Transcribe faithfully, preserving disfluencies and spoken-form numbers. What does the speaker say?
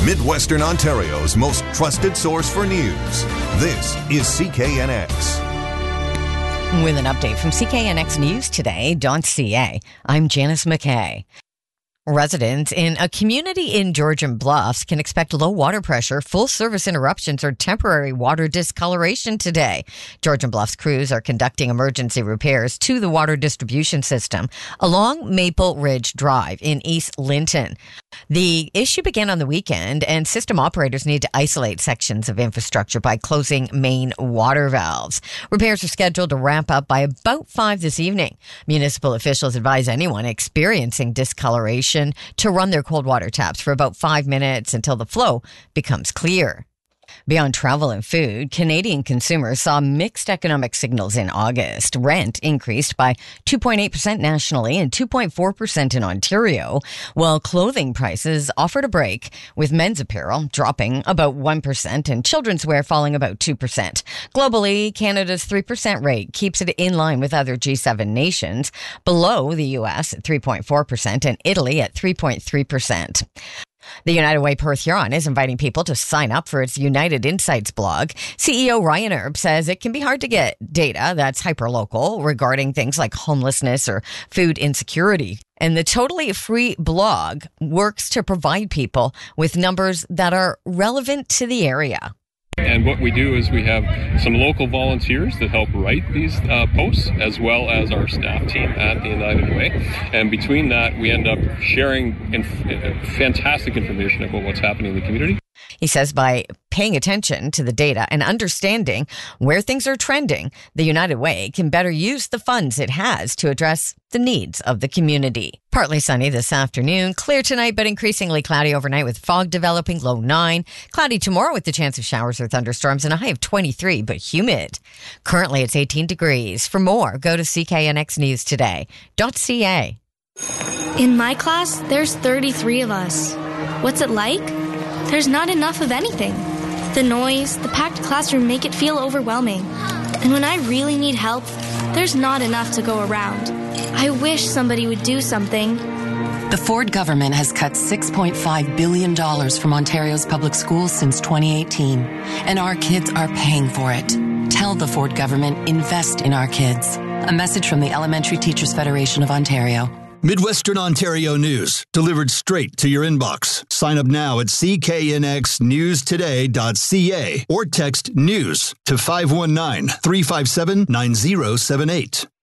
Midwestern Ontario's most trusted source for news. This is C K N X. With an update from C K N X News Today .ca, I'm Janice McKay. Residents in a community in Georgian Bluffs can expect low water pressure, full service interruptions, or temporary water discoloration today. Georgian Bluffs crews are conducting emergency repairs to the water distribution system along Maple Ridge Drive in East Linton. The issue began on the weekend, and system operators need to isolate sections of infrastructure by closing main water valves. Repairs are scheduled to ramp up by about five this evening. Municipal officials advise anyone experiencing discoloration to run their cold water taps for about five minutes until the flow becomes clear. Beyond travel and food, Canadian consumers saw mixed economic signals in August. Rent increased by two point eight percent nationally and two point four percent in Ontario, while clothing prices offered a break, with men's apparel dropping about one percent and children's wear falling about two percent. Globally, Canada's three percent rate keeps it in line with other G seven nations, below the U S at three point four percent and Italy at three point three percent. The United Way Perth Huron is inviting people to sign up for its United Insights blog. C E O Ryan Erb says it can be hard to get data that's hyperlocal regarding things like homelessness or food insecurity. And the totally free blog works to provide people with numbers that are relevant to the area. And what we do is we have some local volunteers that help write these uh, posts, as well as our staff team at the United Way. And between that, we end up sharing inf- fantastic information about what's happening in the community. He says by paying attention to the data and understanding where things are trending, the United Way can better use the funds it has to address the needs of the community. Partly sunny this afternoon, clear tonight, but increasingly cloudy overnight with fog developing, low nine. Cloudy tomorrow with the chance of showers or thunderstorms and a high of twenty-three, but humid. Currently, it's eighteen degrees. For more, go to C K N X News Today .ca. In my class, there's thirty-three of us. What's it like? There's not enough of anything. The noise, the packed classroom make it feel overwhelming. And when I really need help, there's not enough to go around. I wish somebody would do something. The Ford government has cut six point five billion dollars from Ontario's public schools since twenty eighteen, and our kids are paying for it. Tell the Ford government, invest in our kids. A message from the Elementary Teachers Federation of Ontario. Midwestern Ontario news, delivered straight to your inbox. Sign up now at C K N X news today .ca or text NEWS to five one nine, three five seven, nine zero seven eight.